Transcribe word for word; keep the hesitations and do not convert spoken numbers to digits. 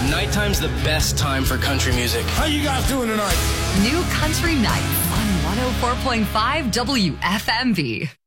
Nighttime's the best time for country music. How you guys doing tonight? New Country Nights on one oh four point five W F M V.